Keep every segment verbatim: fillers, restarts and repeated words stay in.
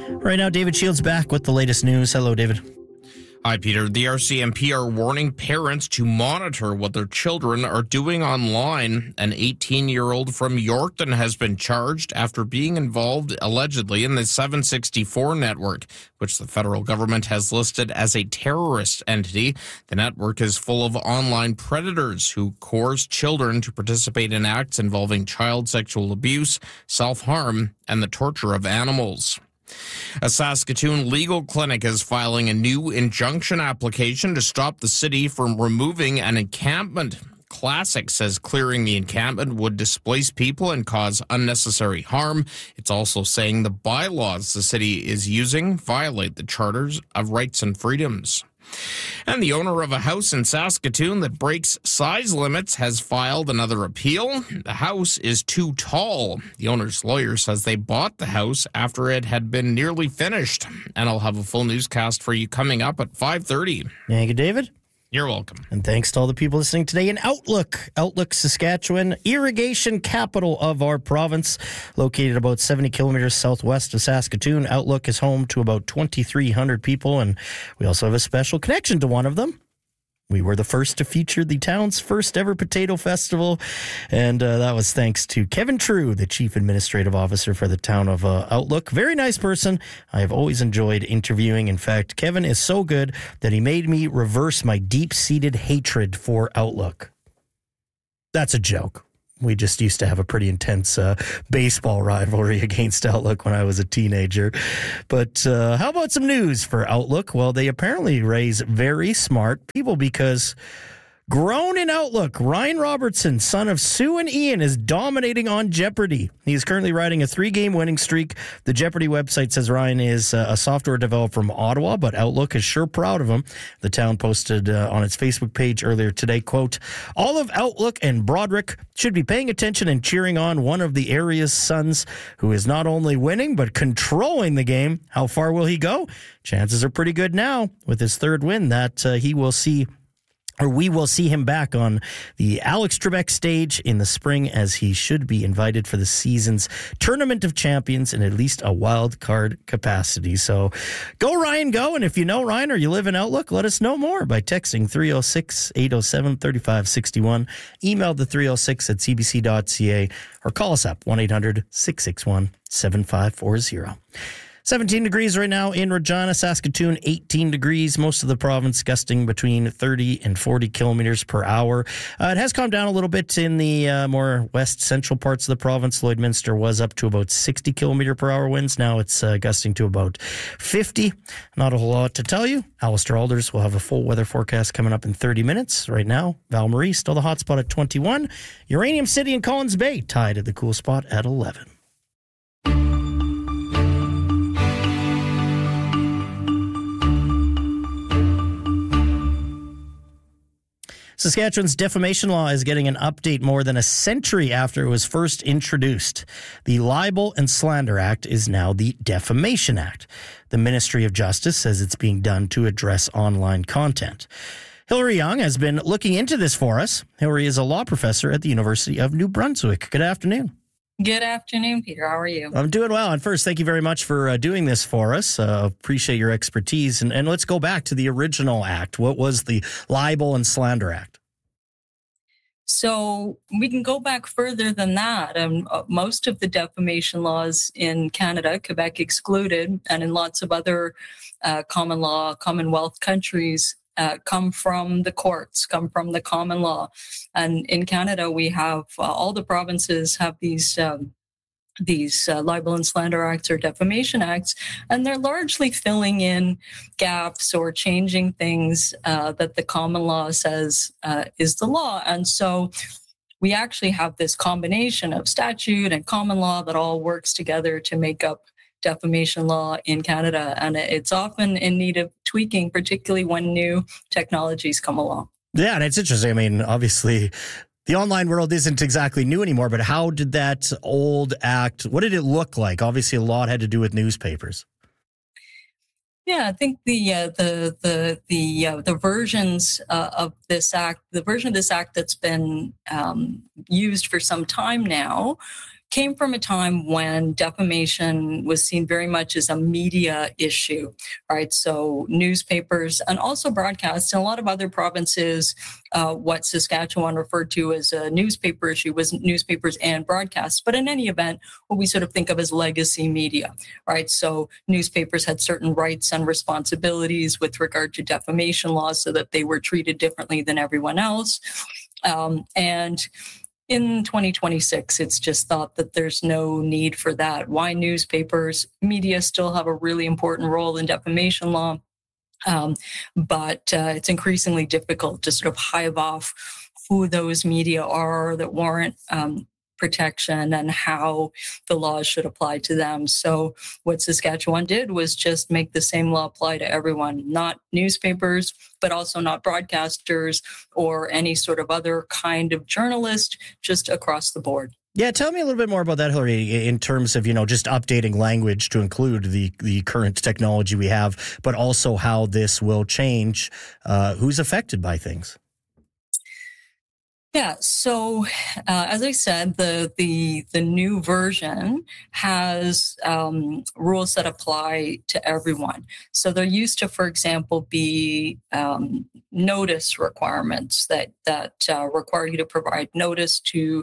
Right now, David Shields back with the latest news. Hello, David. Hi, Peter. The R C M P are warning parents to monitor what their children are doing online. An eighteen-year-old from Yorkton has been charged after being involved, allegedly, in the seven sixty-four network, which the federal government has listed as a terrorist entity. The network is full of online predators who coerce children to participate in acts involving child sexual abuse, self-harm, and the torture of animals. A Saskatoon legal clinic is filing a new injunction application to stop the city from removing an encampment. Classic says clearing the encampment would displace people and cause unnecessary harm. It's also saying the bylaws the city is using violate the charters of rights and freedoms. And the owner of a house in Saskatoon that breaks size limits has filed another appeal. The house is too tall. The owner's lawyer says they bought the house after it had been nearly finished. And I'll have a full newscast for you coming up at five thirty. Thank you, David. You're welcome. And thanks to all the people listening today in Outlook. Outlook, Saskatchewan, irrigation capital of our province, located about seventy kilometers southwest of Saskatoon. Outlook is home to about twenty-three hundred people, and we also have a special connection to one of them. We were the first to feature the town's first ever potato festival, and uh, that was thanks to Kevin True, the Chief Administrative Officer for the town of uh, Outlook. Very nice person. I have always enjoyed interviewing. In fact, Kevin is so good that he made me reverse my deep-seated hatred for Outlook. That's a joke. We just used to have a pretty intense uh, baseball rivalry against Outlook when I was a teenager. But uh, how about some news for Outlook? Well, they apparently raise very smart people because grown in Outlook, Ryan Robertson, son of Sue and Ian, is dominating on Jeopardy! He is currently riding a three-game winning streak. The Jeopardy! Website says Ryan is uh, a software developer from Ottawa, but Outlook is sure proud of him. The town posted uh, on its Facebook page earlier today, quote, all of Outlook and Broderick should be paying attention and cheering on one of the area's sons who is not only winning, but controlling the game. How far will he go? Chances are pretty good now with his third win that uh, he will see Or we will see him back on the Alex Trebek stage in the spring, as he should be invited for the season's Tournament of Champions in at least a wild card capacity. So go, Ryan, go. And if you know Ryan or you live in Outlook, let us know more by texting three oh six, eight oh seven, three five six one, email the three oh six at c b c dot c a, or call us up one eight hundred, six six one, seven five four zero. seventeen degrees right now in Regina, Saskatoon, eighteen degrees. Most of the province gusting between thirty and forty kilometers per hour. Uh, it has calmed down a little bit in the uh, more west central parts of the province. Lloydminster was up to about sixty kilometer per hour winds. Now it's uh, gusting to about fifty. Not a whole lot to tell you. Alistair Alders will have a full weather forecast coming up in thirty minutes. Right now, Val Marie still the hot spot at twenty-one. Uranium City and Collins Bay tied at the cool spot at eleven. Saskatchewan's defamation law is getting an update more than a century after it was first introduced. The Libel and Slander Act is now the Defamation Act. The Ministry of Justice says it's being done to address online content. Hilary Young has been looking into this for us. Hilary is a law professor at the University of New Brunswick. Good afternoon. Good afternoon, Peter. How are you? I'm doing well. And first, thank you very much for uh, doing this for us. Uh, appreciate your expertise. And, and let's go back to the original act. What was the Libel and Slander Act? So we can go back further than that. Um, most of the defamation laws in Canada, Quebec excluded, and in lots of other uh, common law, Commonwealth countries, Uh, come from the courts, come from the common law. And in Canada, we have uh, all the provinces have these um, these uh, libel and slander acts or defamation acts, and they're largely filling in gaps or changing things uh, that the common law says uh, is the law. And so we actually have this combination of statute and common law that all works together to make up defamation law in Canada, and it's often in need of tweaking, particularly when new technologies come along. Yeah, and it's interesting. I mean, obviously, the online world isn't exactly new anymore, but how did that old act, what did it look like? Obviously, a lot had to do with newspapers. Yeah, I think the uh, the the the uh, the versions uh, of this act, the version of this act that's been um, used for some time now, came from a time when defamation was seen very much as a media issue, right? So newspapers and also broadcasts in a lot of other provinces, uh, what Saskatchewan referred to as a newspaper issue was newspapers and broadcasts. But in any event, what we sort of think of as legacy media, right? So newspapers had certain rights and responsibilities with regard to defamation laws so that they were treated differently than everyone else. Um, and in twenty twenty-six, it's just thought that there's no need for that. Why newspapers? Media still have a really important role in defamation law, um, but uh, it's increasingly difficult to sort of hive off who those media are that warrant um, protection and how the laws should apply to them. So what Saskatchewan did was just make the same law apply to everyone, not newspapers, but also not broadcasters or any sort of other kind of journalist, just across the board. Yeah, tell me a little bit more about that, Hilary, in terms of, you know, just updating language to include the, the current technology we have, but also how this will change uh, who's affected by things. Yeah, so uh, as I said, the the the new version has um, rules that apply to everyone. So there used to, for example, be um, notice requirements that that uh, require you to provide notice to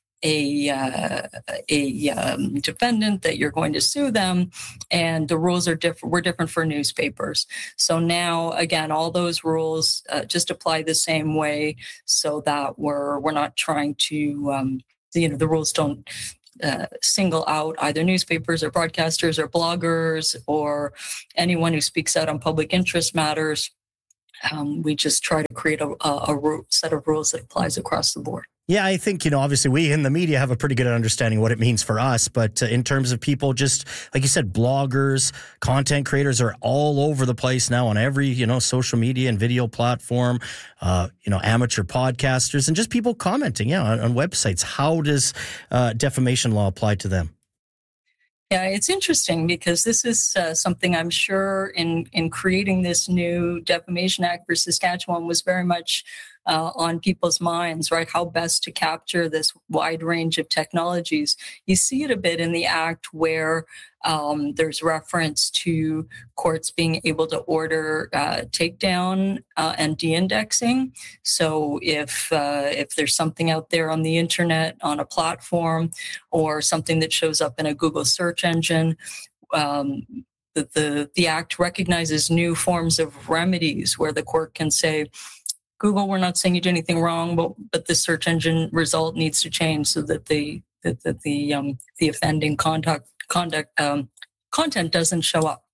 a uh, a um, defendant that you're going to sue them, and the rules are different. Were different for newspapers. So now, again, all those rules uh, just apply the same way, so that we're we're not trying to um, you know the rules don't uh, single out either newspapers or broadcasters or bloggers or anyone who speaks out on public interest matters. Um, we just try to create a, a, a set of rules that applies across the board. Yeah, I think, you know, obviously we in the media have a pretty good understanding what it means for us. But uh, in terms of people, just like you said, bloggers, content creators are all over the place now on every, you know, social media and video platform, uh, you know, amateur podcasters and just people commenting, yeah, on, on websites. How does uh, defamation law apply to them? Yeah, it's interesting because this is uh, something I'm sure in, in creating this new Defamation Act for Saskatchewan was very much uh, on people's minds, right? How best to capture this wide range of technologies. You see it a bit in the Act where um, there's reference to courts being able to order uh, takedown uh, and de-indexing. So if uh, if there's something out there on the internet, on a platform, or something that shows up in a Google search engine, um, the, the, the Act recognizes new forms of remedies where the court can say, Google, we're not saying you did anything wrong, but but the search engine result needs to change so that the that, that the um, the offending conduct conduct um, content doesn't show up,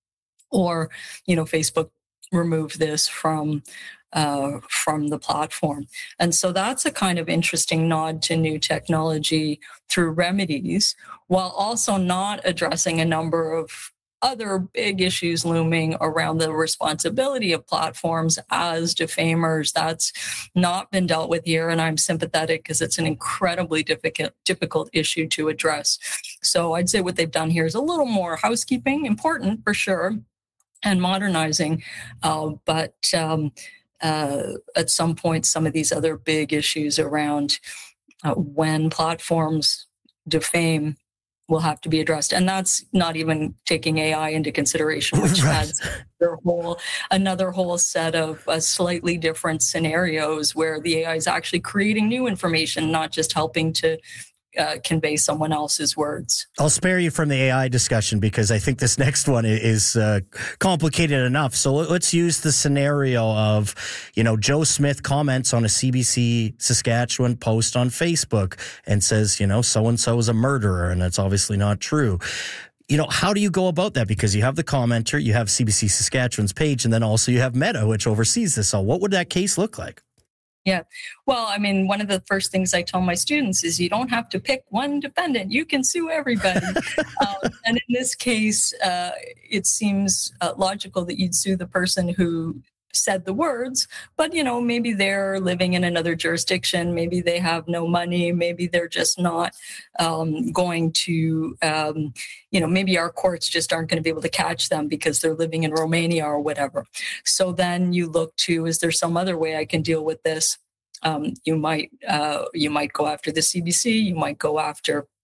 or you know, Facebook remove this from uh, from the platform. And so that's a kind of interesting nod to new technology through remedies, while also not addressing a number of other big issues looming around the responsibility of platforms as defamers. That's not been dealt with here, and I'm sympathetic because it's an incredibly difficult difficult issue to address. So I'd say what they've done here is a little more housekeeping, important for sure, and modernizing, uh, but um, uh, at some point, some of these other big issues around uh, when platforms defame will have to be addressed. And that's not even taking A I into consideration, which right. adds another whole, another whole set of uh, slightly different scenarios where the A I is actually creating new information, not just helping to uh, convey someone else's words. I'll spare you from the A I discussion because I think this next one is uh, complicated enough. So let's use the scenario of, you know, Joe Smith comments on a C B C Saskatchewan post on Facebook and says, you know, so-and-so is a murderer, and that's obviously not true. You know, how do you go about that? Because you have the commenter, you have C B C Saskatchewan's page, and then also you have Meta, which oversees this. So what would that case look like? Yeah. Well, I mean, one of the first things I tell my students is you don't have to pick one defendant. You can sue everybody. um, and in this case, uh, it seems uh, logical that you'd sue the person who said the words, but, you know, maybe they're living in another jurisdiction. Maybe they have no money. Maybe they're just not um, going to, um, you know, maybe our courts just aren't going to be able to catch them because they're living in Romania or whatever. So then you look to, is there some other way I can deal with this? Um, you might, uh, you might go after the C B C. You might go after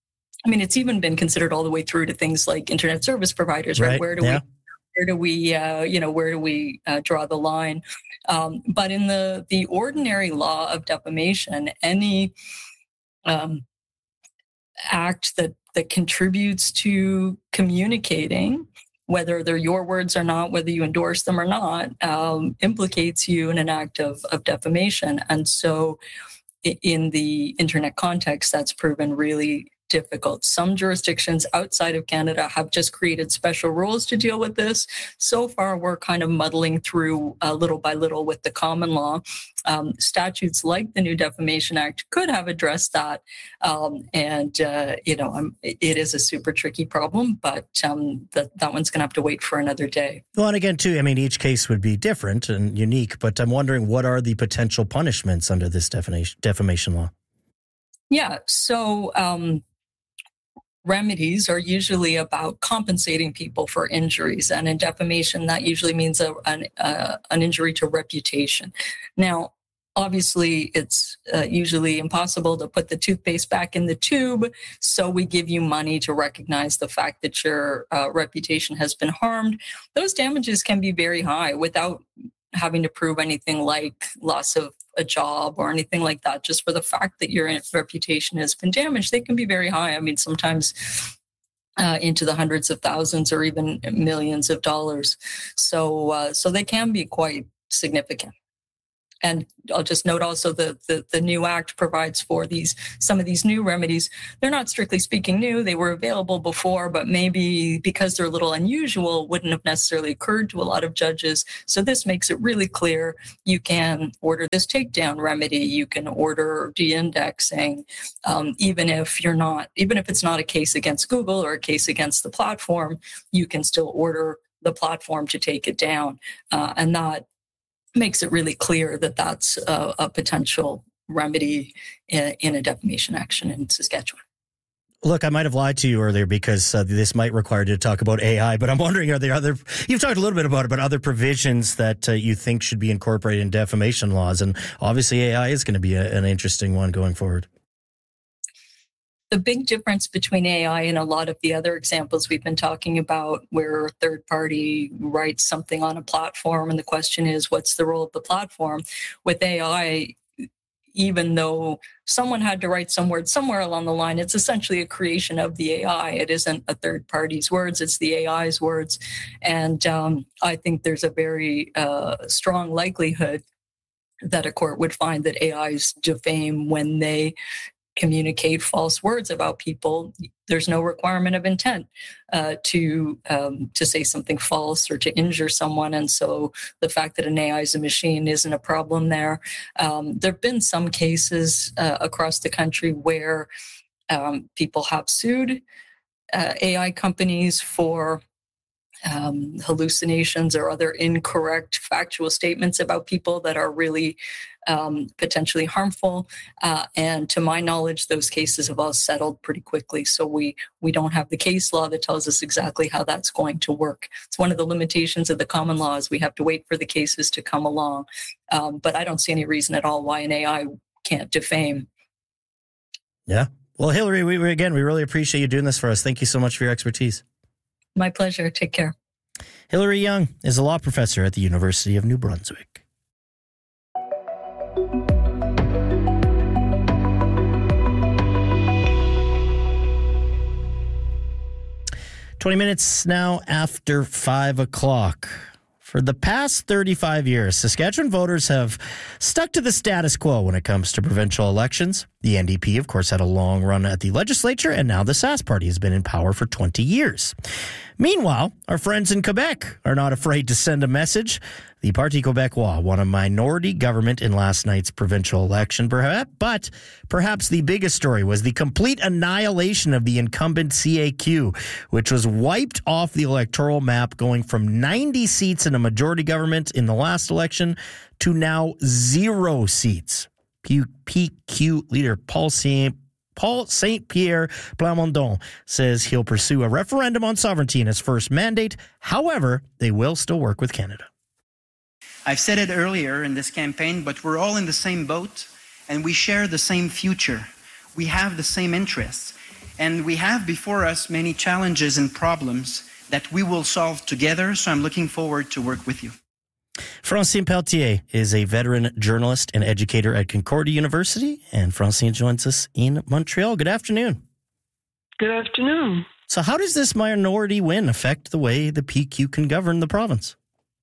I mean, it's even been considered all the way through to things like internet service providers, right? Right. Where do Yeah. we, where do we, uh, you know, where do we uh, draw the line? Um, but in the the ordinary law of defamation, any um, act that that contributes to communicating, whether they're your words or not, whether you endorse them or not, um, implicates you in an act of, of defamation. And so in the internet context, that's proven really difficult. Some jurisdictions outside of Canada have just created special rules to deal with this. So far, we're kind of muddling through uh, little by little with the common law. Um, statutes like the new Defamation Act could have addressed that. Um, and, uh, you know, um, it is a super tricky problem, but um, that, that one's going to have to wait for another day. Well, and again, too, I mean, each case would be different and unique, but I'm wondering what are the potential punishments under this defamation, defamation law? Yeah, so um, remedies are usually about compensating people for injuries. And in defamation, that usually means a, an, uh, an injury to reputation. Now, obviously, it's uh, usually impossible to put the toothpaste back in the tube. So we give you money to recognize the fact that your uh, reputation has been harmed. Those damages can be very high without having to prove anything like loss of a job or anything like that. Just for the fact that your reputation has been damaged, they can be very high. I mean, sometimes uh, into the hundreds of thousands or even millions of dollars. So, uh, so they can be quite significant. And I'll just note also that the, the new act provides for these some of these new remedies. They're not strictly speaking new. They were available before, but maybe because they're a little unusual, wouldn't have necessarily occurred to a lot of judges. So this makes it really clear. You can order this takedown remedy. You can order de-indexing, um, even if you're not, even if it's not a case against Google or a case against the platform, you can still order the platform to take it down. Uh, and that makes it really clear that that's a, a potential remedy in, in a defamation action in Saskatchewan. Look, I might have lied to you earlier because uh, this might require you to talk about A I, but I'm wondering, are there other, you've talked a little bit about it, but other provisions that uh, you think should be incorporated in defamation laws? And obviously A I is going to be a, an interesting one going forward. The big difference between A I and a lot of the other examples we've been talking about, where a third party writes something on a platform and the question is, what's the role of the platform? With A I, even though someone had to write some words somewhere along the line, it's essentially a creation of the A I. It isn't a third party's words, it's the A I's words. And um, I think there's a very uh, strong likelihood that a court would find that A Is defame when they communicate false words about people. There's no requirement of intent uh, to um, to say something false or to injure someone. And so the fact that an A I is a machine isn't a problem there. Um, there have been some cases uh, across the country where um, people have sued uh, A I companies for Um, hallucinations or other incorrect factual statements about people that are really um, potentially harmful. Uh, and to my knowledge, those cases have all settled pretty quickly. So we we don't have the case law that tells us exactly how that's going to work. It's one of the limitations of the common law is we have to wait for the cases to come along. Um, but I don't see any reason at all why an A I can't defame. Yeah. Well, Hillary, we, we again, we really appreciate you doing this for us. Thank you so much for your expertise. My pleasure. Take care. Hillary Young is a law professor at the University of New Brunswick. twenty minutes now after five o'clock. For the past thirty-five years, Saskatchewan voters have stuck to the status quo when it comes to provincial elections. The N D P, of course, had a long run at the legislature, and now the S A S Party has been in power for twenty years. Meanwhile, our friends in Quebec are not afraid to send a message. The Parti Québécois won a minority government in last night's provincial election, perhaps, but perhaps the biggest story was the complete annihilation of the incumbent C A Q, which was wiped off the electoral map, going from ninety seats in a majority government in the last election to now zero seats. P Q leader Paul Saint Paul Saint Pierre Plamondon says he'll pursue a referendum on sovereignty in his first mandate. However, they will still work with Canada. I've said it earlier in this campaign, but we're all in the same boat and we share the same future. We have the same interests. And we have before us many challenges and problems that we will solve together. So I'm looking forward to work with you. Francine Pelletier is a veteran journalist and educator at Concordia University, and Francine joins us in Montreal. Good afternoon. Good afternoon. So how does this minority win affect the way the P Q can govern the province?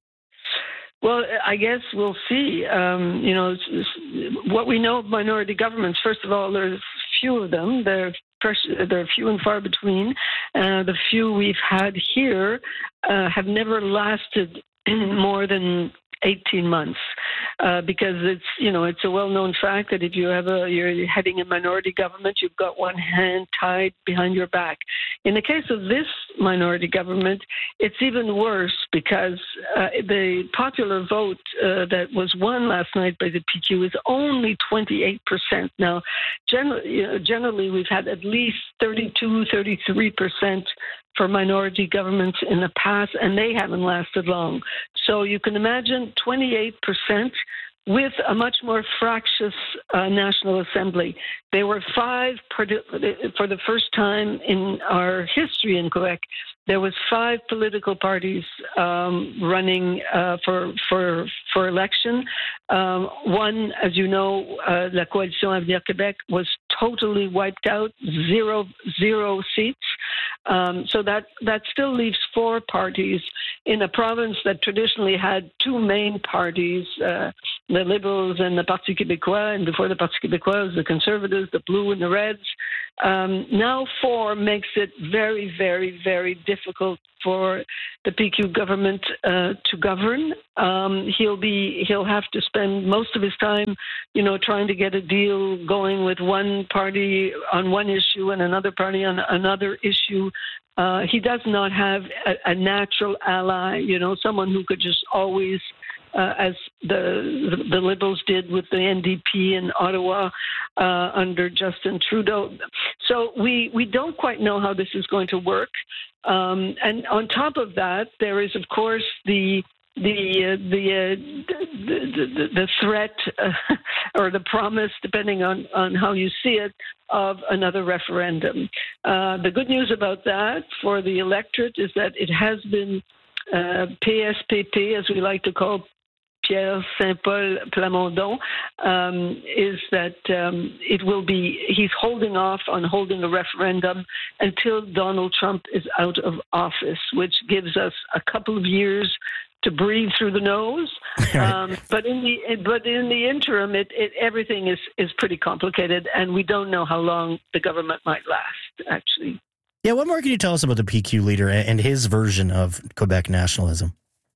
Well, I guess we'll see. Um, you know, it's, it's, what we know of minority governments, first of all, there's few of them. They're, they're few and far between. Uh, the few we've had here uh, have never lasted more than eighteen months, uh, because it's, you know, it's a well-known fact that if you have a, you're heading a minority government, you've got one hand tied behind your back. In the case of this minority government, it's even worse because uh, the popular vote uh, that was won last night by the P Q is only twenty-eight percent. Now, generally, you know, generally we've had at least thirty-two, thirty-three percent for minority governments in the past, and they haven't lasted long. So you can imagine twenty-eight percent with a much more fractious uh, National Assembly. There were five, for the first time in our history in Quebec, there was five political parties um, running uh, for for for election. Um, one, as you know, uh, La Coalition Avenir Québec was totally wiped out, zero zero seats. Um, so that that still leaves four parties in a province that traditionally had two main parties, uh, the Liberals and the Parti Québécois, and before the Parti Québécois was the Conservatives, the Blue and the Reds. Um, now four makes it very, very, very difficult for the P Q government uh, to govern. Um, he'll be he'll have to spend most of his time, you know, trying to get a deal going with one party on one issue and another party on another issue. Uh, he does not have a, a natural ally, you know, someone who could just always, uh, as the, the the Liberals did with the N D P in Ottawa uh, under Justin Trudeau. So we, we don't quite know how this is going to work. Um, and on top of that, there is, of course, the the uh, the, uh, the, the the threat uh, or the promise, depending on, on how you see it, of another referendum. Uh, the good news about that for the electorate is that it has been uh, P S P P, as we like to call Pierre Saint-Paul Plamondon, um, is that um, it will be, he's holding off on holding a referendum until Donald Trump is out of office, which gives us a couple of years to breathe through the nose. Um, but in the but in the interim, it, it everything is, is pretty complicated, and we don't know how long the government might last, actually. Yeah, what more can you tell us about the P Q leader and his version of Quebec nationalism?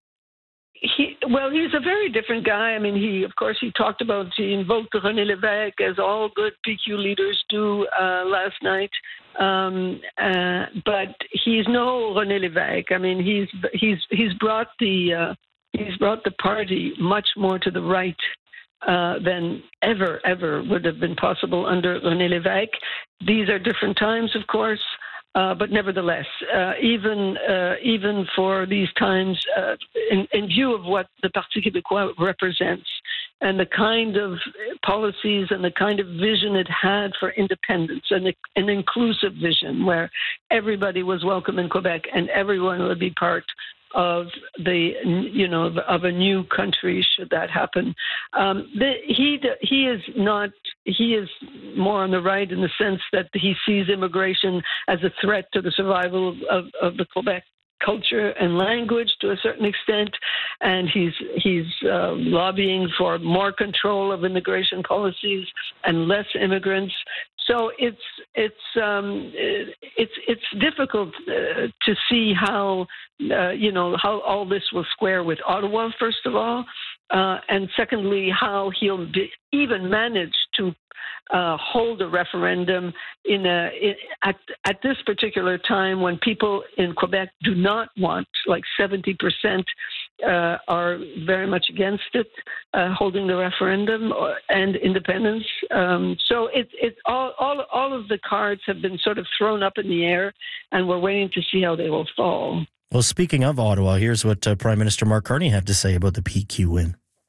He, well, he's a very different guy. I mean, he, of course, he talked about, he invoked René Lévesque, as all good P Q leaders do uh, last night. Um, uh, but he's no René Lévesque. I mean, he's he's he's brought the uh, he's brought the party much more to the right uh, than ever ever would have been possible under René Lévesque. These are different times, of course. Uh, but nevertheless, uh, even uh, even for these times, uh, in, in view of what the Parti Québécois represents and the kind of policies and the kind of vision it had for independence, and an inclusive vision where everybody was welcome in Quebec and everyone would be part of the, you know, of a new country should that happen. Um, the, he he is not. He is more on the right in the sense that he sees immigration as a threat to the survival of, of the Quebec culture and language to a certain extent, and he's he's uh, lobbying for more control of immigration policies and less immigrants. So it's it's um, it's it's difficult uh, to see how uh, you know how all this will square with Ottawa, first of all, uh, and secondly, how he'll be, even manage to uh, hold a referendum in a in, at at this particular time when people in Quebec do not want, like seventy percent uh, are very much against it, uh, holding the referendum or, and independence. Um, so it's it's all, all all of the cards have been sort of thrown up in the air, and we're waiting to see how they will fall. Well, speaking of Ottawa, here's what uh, Prime Minister Mark Carney had to say about the P Q win.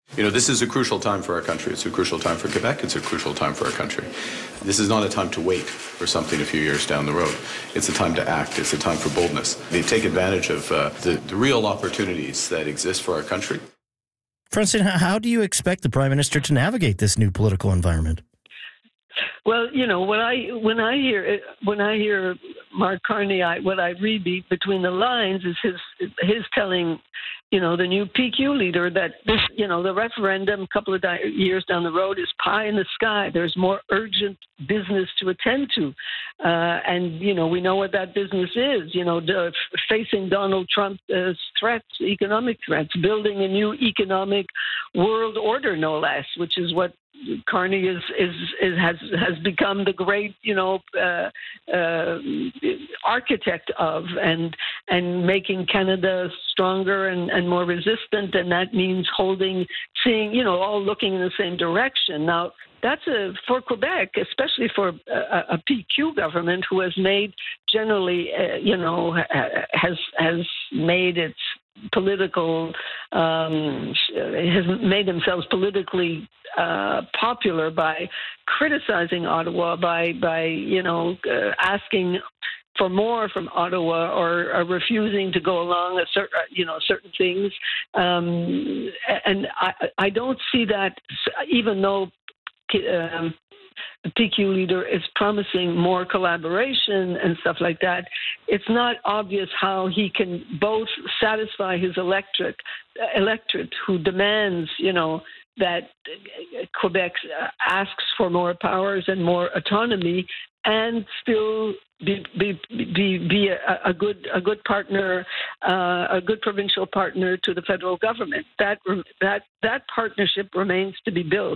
You know, this is a crucial time for our country. It's a crucial time for Quebec. It's a crucial time for our country. This is not a time to wait for something a few years down the road. It's a time to act. It's a time for boldness. They take advantage of uh, the, the real opportunities that exist for our country. Francine, how do you expect the Prime Minister to navigate this new political environment? Well, you know, when I when I hear when I hear Mark Carney, I, what I read between the lines is his his telling, you know, the new P Q leader that this, you know, the referendum a couple of di- years down the road is pie in the sky. There's more urgent business to attend to, uh, and you know, we know what that business is. You know, the, facing Donald Trump's uh, threats, economic threats, building a new economic world order, no less, which is what Carney is, is is has has become the great, you know, uh, uh, architect of, and and making Canada stronger and, and more resistant, and that means holding, seeing, you know, all looking in the same direction. Now, that's a for Quebec, especially for a, a P Q government who has made generally, uh, you know, has has made its political um, has made themselves politically uh, popular by criticizing Ottawa, by by you know uh, asking for more from Ottawa, or, or refusing to go along a certain you know certain things, um, and I I don't see that, even though Um, the P Q leader is promising more collaboration and stuff like that, it's not obvious how he can both satisfy his electorate, electorate who demands, you know, that Quebec asks for more powers and more autonomy, and still be be be, be a, a good a good partner, uh, a good provincial partner to the federal government. That that that partnership remains to be built.